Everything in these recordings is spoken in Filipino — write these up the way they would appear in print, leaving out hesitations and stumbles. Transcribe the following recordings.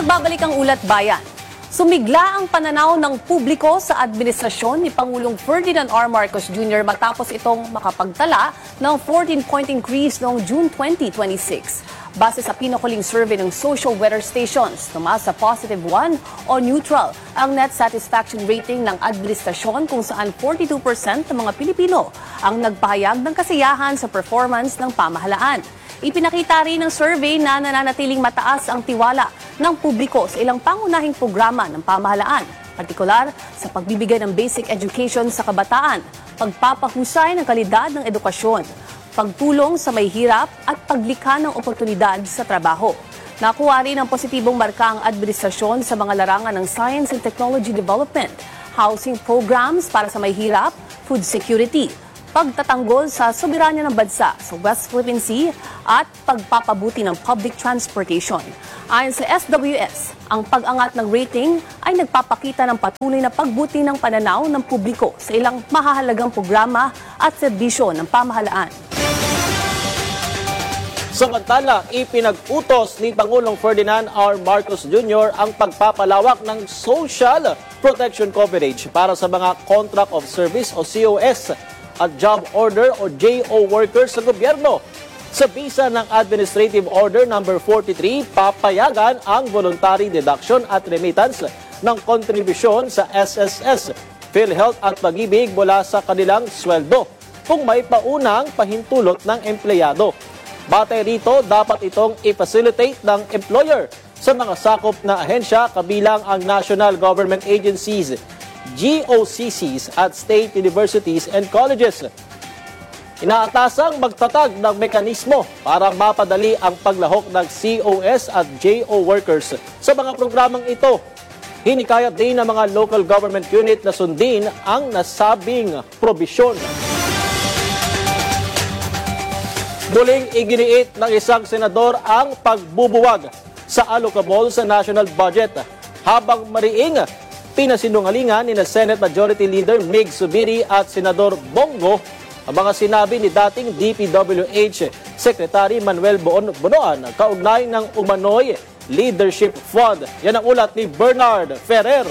Nagbabalik ang Ulat Bayan. Sumigla ang pananaw ng publiko sa administrasyon ni Pangulong Ferdinand R. Marcos Jr. matapos itong makapagtala ng 14-point increase noong June 2026. Base sa pinakuling survey ng social weather stations, tumaas sa positive 1 o neutral ang net satisfaction rating ng administrasyon kung saan 42% ng mga Pilipino ang nagpahayag ng kasiyahan sa performance ng pamahalaan. Ipinakita rin ng survey na nananatiling mataas ang tiwala ng publiko sa ilang pangunahing programa ng pamahalaan, partikular sa pagbibigay ng basic education sa kabataan, pagpapahusay ng kalidad ng edukasyon, pagtulong sa may hirap at paglikha ng oportunidad sa trabaho. Nakuha rin ang positibong marka ang administrasyon sa mga larangan ng Science and Technology Development, housing programs para sa may hirap, food security, pagtatanggol sa soberanya ng bansa sa West Philippine Sea at pagpapabuti ng public transportation. Ayon sa SWS, ang pag-angat ng rating ay nagpapakita ng patuloy na pagbuti ng pananaw ng publiko sa ilang mahahalagang programa at serbisyo ng pamahalaan. Samantala, ipinag-utos ni Pangulong Ferdinand R. Marcos Jr. ang pagpapalawak ng social protection coverage para sa mga contract of service o COS at job order o JO workers sa gobyerno. Sa bisa ng Administrative Order No. 43, papayagan ang voluntary deduction at remittance ng kontribusyon sa SSS, PhilHealth at Pag-ibig mula sa kanilang sweldo kung may paunang pahintulot ng empleyado. Batay rito, dapat itong i-facilitate ng employer sa mga sakop na ahensya kabilang ang national government agencies, GOCCs at state universities and colleges. Inaatasang magtatag ng mekanismo para mapadali ang paglahok ng COS at JO workers sa mga programang ito. Hinikayat din ng mga local government unit na sundin ang nasabing probisyon. Muling iginiit ng isang senador ang pagbubuwag sa allocable sa national budget habang mariing pinasinungalingan ni Senate Majority Leader Mig Zubiri at Senador Bongo ang mga sinabi ni dating DPWH Secretary Manuel Bonoan kaugnay ng umano'y Leadership Fund. Yan ang ulat ni Bernard Ferrer.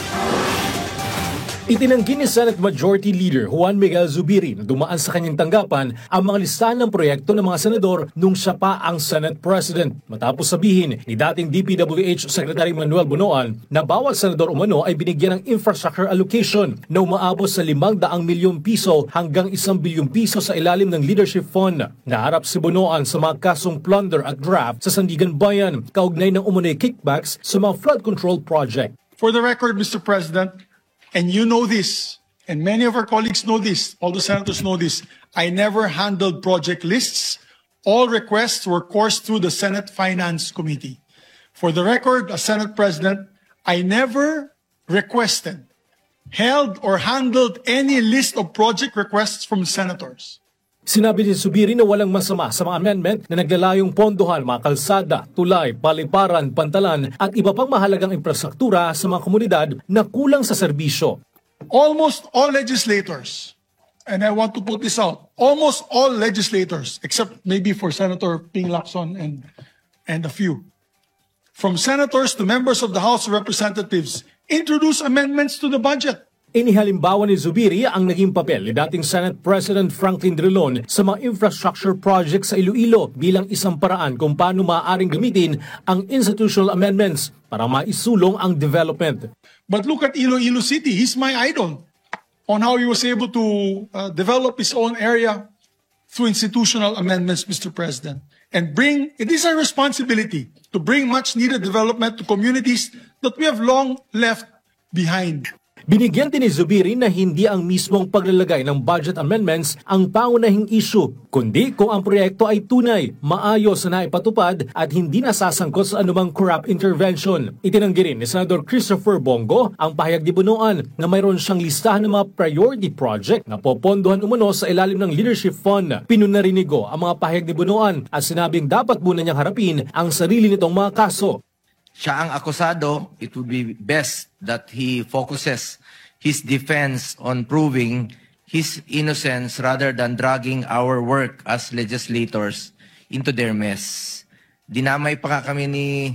Itinanggi ni Senate Majority Leader Juan Miguel Zubiri na dumaan sa kanyang tanggapan ang mga listahan ng proyekto ng mga senador nung siya pa ang Senate President. Matapos sabihin ni dating DPWH Secretary Manuel Bonoan na bawat senador umano ay binigyan ng infrastructure allocation na umaabot sa 500 milyong piso hanggang 1 bilyong piso sa ilalim ng Leadership Fund. Naharap si Bonoan sa mga kasong plunder at graft sa Sandigan Bayan kaugnay ng umano'y kickbacks sa mga flood control project. For the record, Mr. President, and you know this, and many of our colleagues know this, all the senators know this, I never handled project lists. All requests were coursed through the Senate Finance Committee. For the record, as Senate President, I never requested, held, or handled any list of project requests from senators. Sinabi ni Zubiri na walang masama sa mga amendment na naglalayong pondohan mga kalsada, tulay, paliparan, pantalan at iba pang mahalagang infrastruktura sa mga komunidad na kulang sa serbisyo. Almost all legislators, and I want to put this out, almost all legislators, except maybe for Senator Ping Lacson and a few, from senators to members of the House of Representatives, introduce amendments to the budget. Inihalimbawa ni Zubiri ang naging papel ni dating Senate President Franklin Drilon sa mga infrastructure projects sa Iloilo bilang isang paraan kung paano maaaring gamitin ang institutional amendments para maisulong ang development. But look at Iloilo City. He's my idol on how he was able to develop his own area through institutional amendments, Mr. President. And it is our responsibility to bring much needed development to communities that we have long left behind. Binigyan din ni Zubiri na hindi ang mismong paglalagay ng budget amendments ang pangunahing issue, kundi kung ang proyekto ay tunay, maayos na ipatupad at hindi nasasangkot sa anumang corrupt intervention. Itinanggi rin ni Senador Christopher Bongo ang pahayag ni Bonoan na mayroon siyang listahan ng mga priority project na popondohan umano sa ilalim ng Leadership Fund. Pinunarinigo ang mga pahayag ni Bonoan at sinabing dapat muna niyang harapin ang sarili nitong mga kaso. Siya ang akusado, it would be best that he focuses his defense on proving his innocence rather than dragging our work as legislators into their mess. Dinamay pa kami ni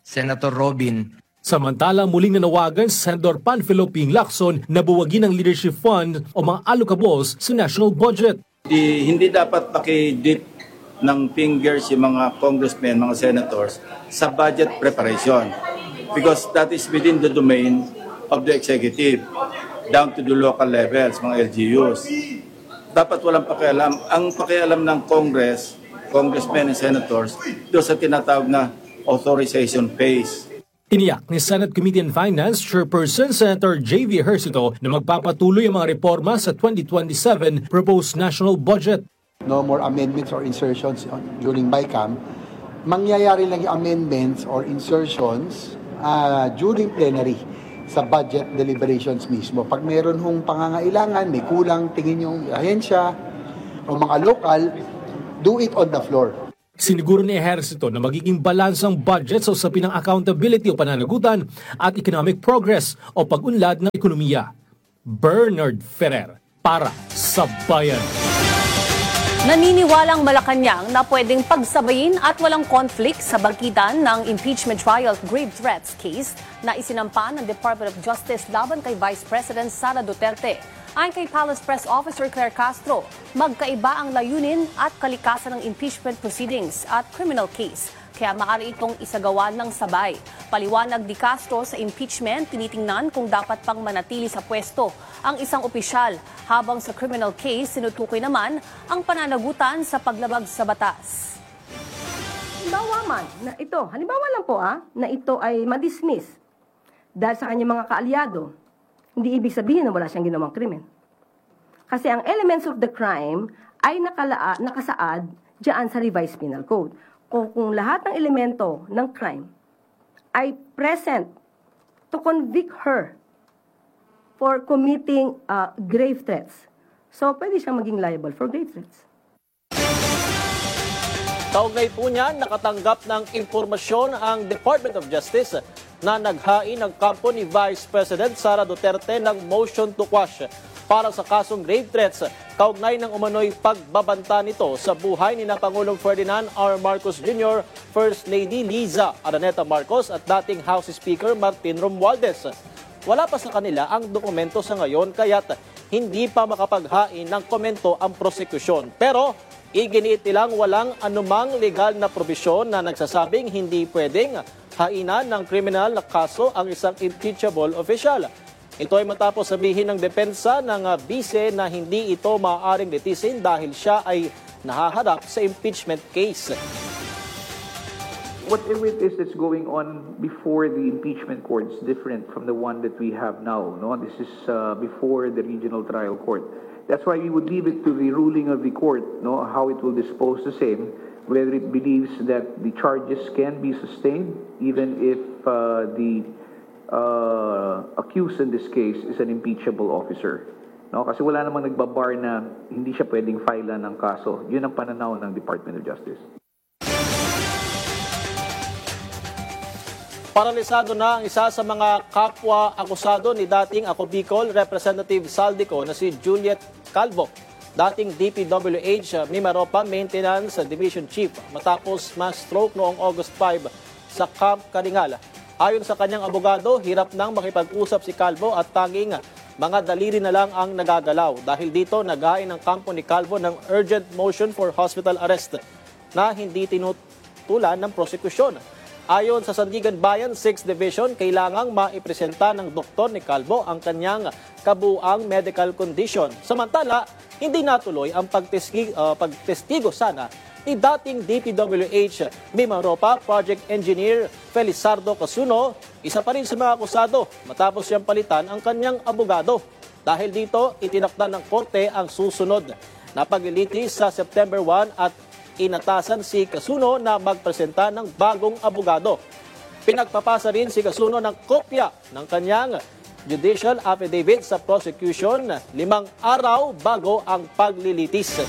Senator Robin. Samantala, muling nanawagan si Senador Panfilo Ping Lacson na buwagin ang leadership fund o mga allocables sa national budget. Hindi dapat paki-dip ng fingers yung mga congressmen, mga senators sa budget preparation because that is within the domain of the executive down to the local levels, mga LGUs. Dapat walang pakialam. Ang pakialam ng congressmen and senators doon sa tinatawag na authorization phase. Tiniyak ni Senate Committee on Finance Chairperson Senator J.V. Ejercito na magpapatuloy ang mga reforma sa 2027 proposed national budget. No more amendments or insertions during BICAM. Mangyayari lang yung amendments or insertions during plenary sa budget deliberations mismo. Pag meron hong pangangailangan, may kulang, tingin yung ahensya o mga local, do it on the floor. Siniguro ni Ejercito na magiging balansang budget sa usapin ng accountability o pananagutan at economic progress o pag-unlad ng ekonomiya. Bernard Ferrer para sa Bayan. Naniniwalang Malacanang na pwedeng pagsabayin at walang conflict sa bangkitan ng impeachment trial grave threats case na isinampa ng Department of Justice laban kay Vice President Sara Duterte. Ayon kay Palace Press Officer Claire Castro, magkaiba ang layunin at kalikasan ng impeachment proceedings at criminal case, kaya maaari itong isagawa ng sabay. Paliwanag ni Castro, sa impeachment, tinitingnan kung dapat pang manatili sa pwesto ang isang opisyal, habang sa criminal case, sinutukoy naman ang pananagutan sa paglabag sa batas. Halimbawa man na ito, halimbawa lang po na ito ay madismiss dahil sa kanyang mga kaalyado, hindi ibig sabihin na wala siyang ginawang krimen. Kasi ang elements of the crime ay nakasaad diyan sa revised penal code. Kung lahat ng elemento ng crime ay present to convict her for committing grave threats, so pwede siyang maging liable for grave threats. Kaugnay po niya, nakatanggap ng impormasyon ang Department of Justice na naghain ng kampo ni Vice President Sara Duterte ng motion to quash para sa kasong grave threats kaugnay ng umano'y pagbabanta nito sa buhay ni na Pangulong Ferdinand R. Marcos Jr., First Lady Liza Araneta Marcos at dating House Speaker Martin Romualdez. Wala pa sa kanila ang dokumento sa ngayon kaya't hindi pa makapaghain ng komento ang prosekusyon. Pero iginiit nilang walang anumang legal na probisyon na nagsasabing hindi pwedeng hainan ng kriminal na kaso ang isang impeachable official. Ito ay matapos sabihin ng depensa ng bise na hindi ito maaaring litisin dahil siya ay nahaharap sa impeachment case. Whatever it is that's going on before the impeachment court is different from the one that we have now. No, this is before the regional trial court. That's why we would leave it to the ruling of the court, no, how it will dispose the same, whether it believes that the charges can be sustained, even if the accused in this case is an impeachable officer. No, kasi wala namang nagbabar na hindi siya pwedeng filean ng kaso. Yun ang pananaw ng Department of Justice. Paralisado na ang isa sa mga kapwa-akusado ni dating Ako Bicol Representative Saldico na si Juliet Calvo, dating DPWH Mimaropa Maintenance Division Chief, matapos ma-stroke noong August 5 sa Camp Karingal. Ayon sa kanyang abogado, hirap nang makipag-usap si Calvo at tanging mga daliri na lang ang nagagalaw. Dahil dito, naghain ng kampo ni Calvo ng urgent motion for hospital arrest na hindi tinutulan ng prosekusyon. Ayon sa Sandigan Bayan 6th Division, kailangang maipresenta ng doktor ni Calvo ang kanyang kabuuang medical condition. Samantala, hindi natuloy ang pagtestigo sana ni dating DPWH Mimaropa Project Engineer Felizardo Casuno, isa pa rin sa mga akusado matapos siyang palitan ang kanyang abogado. Dahil dito, itinakda ng korte ang susunod na paglilitis sa September 1 at inatasan si Casuno na magpresenta ng bagong abogado. Pinagpapasa rin si Casuno ng kopya ng kanyang judicial affidavit sa prosecution 5 araw bago ang paglilitis.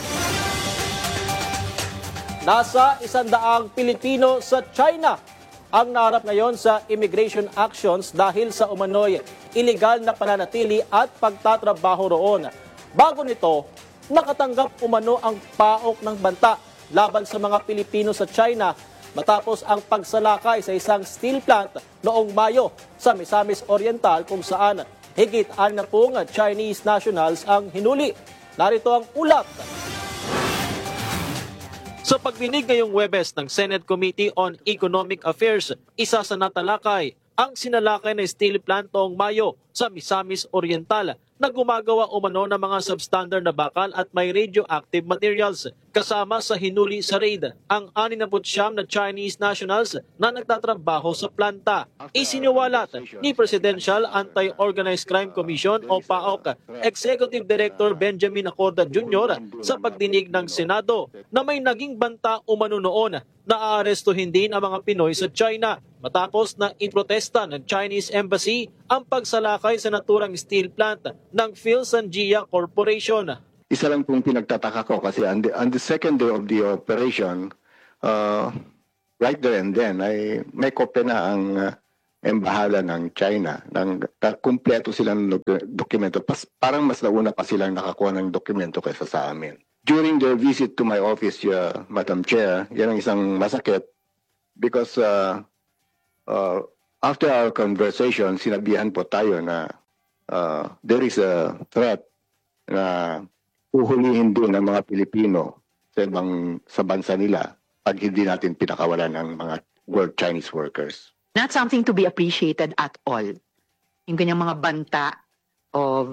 Nasa 100 Pilipino sa China ang naharap ngayon sa immigration actions dahil sa umano'y illegal na pananatili at pagtatrabaho roon. Bago nito, nakatanggap umano ang PAOK ng banta laban sa mga Pilipino sa China matapos ang pagsalakay sa isang steel plant noong Mayo sa Misamis Oriental kung saan higit 60 Chinese nationals ang hinuli. Narito ang ulat. Sa pagdinig ngayong Huwebes ng Senate Committee on Economic Affairs, isa sa natalakay ang sinalakay na steel plant noong Mayo sa Misamis Oriental na gumagawa umano ng mga substandard na bakal at may radioactive materials. Kasama sa hinuli sa raid ang 69 na Chinese nationals na nagtatrabaho sa planta. Isiniwalat ni Presidential Anti-Organized Crime Commission o PAOK Executive Director Benjamin Acorda Jr. sa pagdinig ng Senado na may naging banta umano noon na aarestuhin din ang mga Pinoy sa China matapos na iprotesta ng Chinese Embassy ang pagsalakay sa naturang steel plant ng Philsangia Corporation. Isa lang pong pinagtataka ko kasi on the second day of the operation, right there and then, ay may kopya na ang embahada ng China. Kumpleto sila ng dokumento. Parang mas nauna pa silang nakakuha ng dokumento kaysa sa amin. During their visit to my office, Madam Chair, yan ang isang masakit because after our conversation, sinabihan po tayo na there is a threat na uhulihin din ng mga Pilipino sa bansa nila pag hindi natin pinakawalan ng mga world Chinese workers. Not something to be appreciated at all. Yung ganyang mga banta of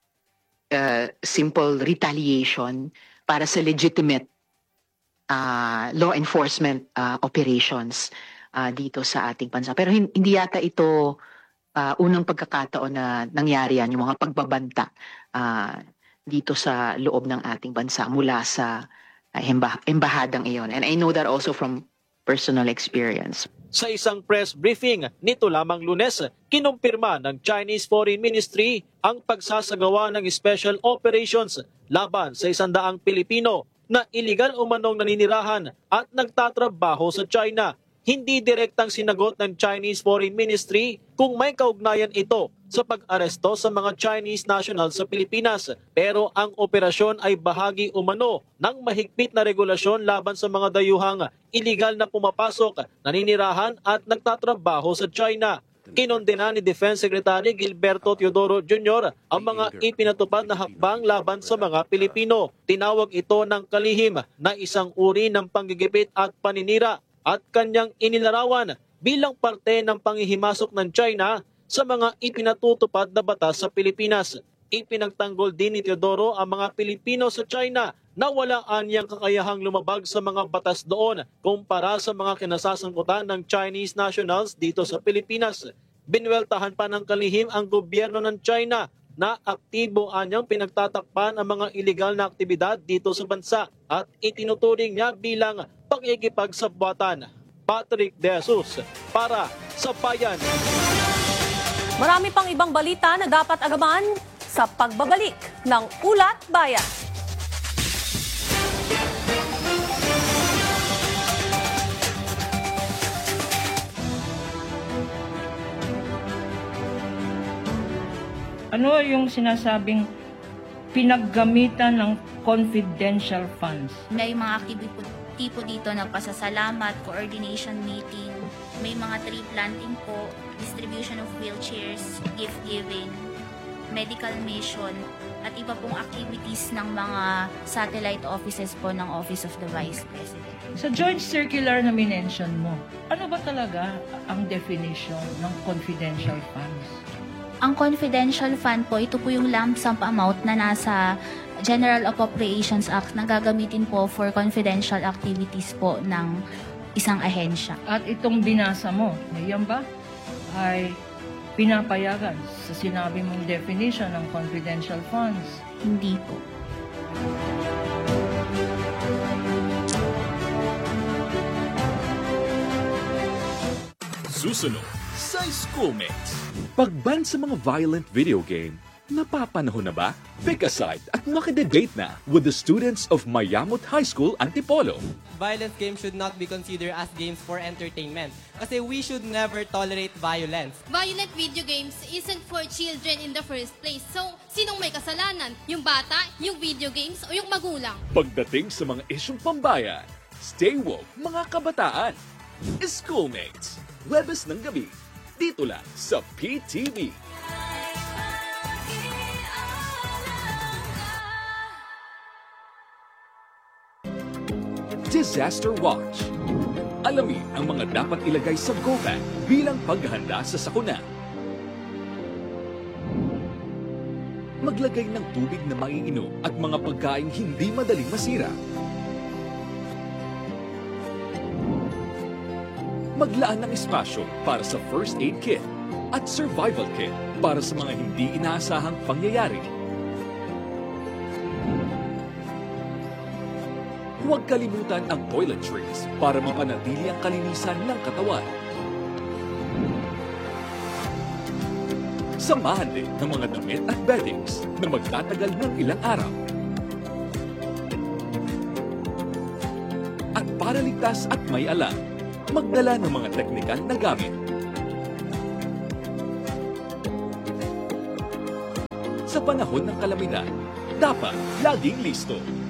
simple retaliation para sa legitimate law enforcement operations dito sa ating bansa. Pero hindi yata ito unang pagkakataon na nangyari yan, yung mga pagbabanta dito sa loob ng ating bansa mula sa embahadang iyon. And I know that also from personal experience. Sa isang press briefing nito lamang Lunes, kinumpirma ng Chinese Foreign Ministry ang pagsasagawa ng special operations laban sa 100 Pilipino na iligal umanong naninirahan at nagtatrabaho sa China. Hindi direktang sinagot ng Chinese Foreign Ministry kung may kaugnayan ito sa pag-aresto sa mga Chinese national sa Pilipinas. Pero ang operasyon ay bahagi umano ng mahigpit na regulasyon laban sa mga dayuhang iligal na pumapasok, naninirahan at nagtatrabaho sa China. Kinondena ni Defense Secretary Gilberto Teodoro Jr. ang mga ipinatupad na hakbang laban sa mga Pilipino. Tinawag ito ng kalihim na isang uri ng panggigipit at paninira at kanyang inilarawan bilang parte ng panghihimasok ng China sa mga ipinatutupad na batas sa Pilipinas. Ipinagtanggol din ni Teodoro ang mga Pilipino sa China na wala anyang kakayahang lumabag sa mga batas doon kumpara sa mga kinasasangkutan ng Chinese nationals dito sa Pilipinas. Binweltahan pa ng kalihim ang gobyerno ng China na aktibo anyang pinagtatakpan ang mga iligal na aktibidad dito sa bansa at itinuturing niya bilang pakikipagsabwatan. Patrick De Jesus para sa Bayan. Marami pang ibang balita na dapat agaman sa pagbabalik ng Ulat Bayan. Ano yung sinasabing pinaggamitan ng confidential funds? May mga tipo dito na pasasalamat, coordination meeting, may mga tree planting po, distribution of wheelchairs, gift giving, medical mission, at iba pong activities ng mga satellite offices po ng Office of the Vice President. Sa joint circular na minention mo, ano ba talaga ang definition ng confidential funds? Ang confidential fund po, ito po yung lump sum amount na nasa General Appropriations Act na gagamitin po for confidential activities po ng isang ahensya. At itong binasa mo, yan ba ay pinapayagan sa sinabi mong definition ng confidential funds? Hindi po. Susunod sa Schoolmates. Pagban sa mga violent video game, napapanahon na ba? Pick a side at makidebate na with the students of Mayamot High School, Antipolo. Violent games should not be considered as games for entertainment kasi we should never tolerate violence. Violent video games isn't for children in the first place. So, sinong may kasalanan? Yung bata, yung video games, o yung magulang? Pagdating sa mga isyong pambayan, stay woke mga kabataan. Schoolmates, Webes ng gabi, dito lang sa PTV. Disaster Watch. Alamin ang mga dapat ilagay sa go bag bilang paghahanda sa sakuna. Maglagay ng tubig na maiinom at mga pagkaing hindi madaling masira. Maglaan ng espasyo para sa first aid kit at survival kit para sa mga hindi inaasahang pangyayari. Huwag kalimutan ang toiletries para mapanatili ang kalinisan ng katawan. Samahan din ng mga damit at beddings na magtatagal ng ilang araw. At para ligtas at may alam, magdala ng mga teknikal na gamit. Sa panahon ng kalamidad, dapat laging listo.